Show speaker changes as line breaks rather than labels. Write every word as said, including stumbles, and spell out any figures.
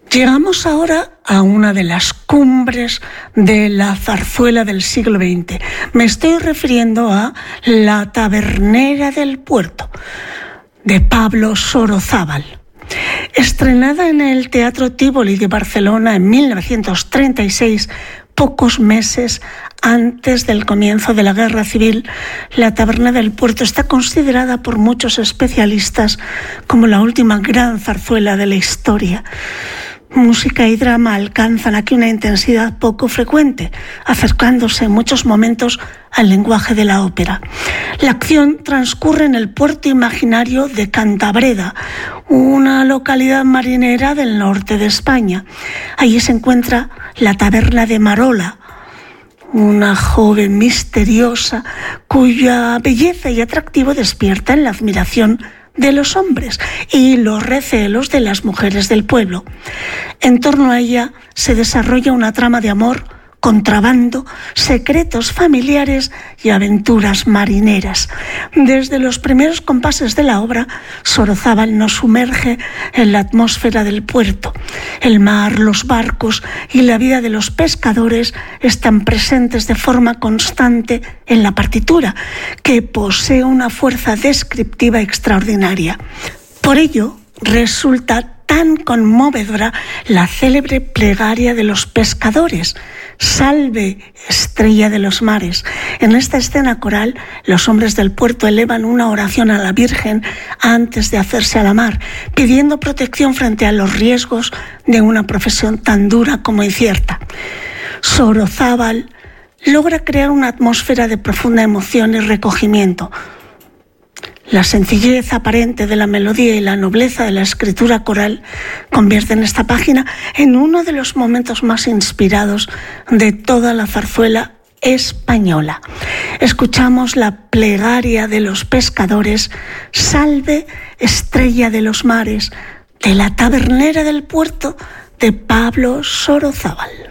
Llegamos ahora a una de las cumbres de la zarzuela del siglo veinte. Me estoy refiriendo a La tabernera del puerto, de Pablo Sorozábal. Estrenada en el Teatro Tívoli de Barcelona en mil novecientos treinta y seis, pocos meses antes del comienzo de la Guerra Civil, La taberna del puerto está considerada por muchos especialistas como la última gran zarzuela de la historia. Música y drama alcanzan aquí una intensidad poco frecuente, acercándose en muchos momentos al lenguaje de la ópera. La acción transcurre en el puerto imaginario de Cantabreda, una localidad marinera del norte de España. Allí se encuentra la taberna de Marola, una joven misteriosa cuya belleza y atractivo despiertan la admiración de los hombres y los recelos de las mujeres del pueblo. En torno a ella se desarrolla una trama de amor, contrabando, secretos familiares y aventuras marineras. Desde los primeros compases de la obra, Sorozábal nos sumerge en la atmósfera del puerto. El mar, los barcos y la vida de los pescadores están presentes de forma constante en la partitura, que posee una fuerza descriptiva extraordinaria. Por ello, resulta tan conmovedora la célebre plegaria de los pescadores: «Salve, estrella de los mares». En esta escena coral, los hombres del puerto elevan una oración a la Virgen antes de hacerse a la mar, pidiendo protección frente a los riesgos de una profesión tan dura como incierta. Sorozábal logra crear una atmósfera de profunda emoción y recogimiento. La sencillez aparente de la melodía y la nobleza de la escritura coral convierten esta página en uno de los momentos más inspirados de toda la zarzuela española. Escuchamos la plegaria de los pescadores: «Salve, estrella de los mares», de La tabernera del puerto, de Pablo Sorozábal.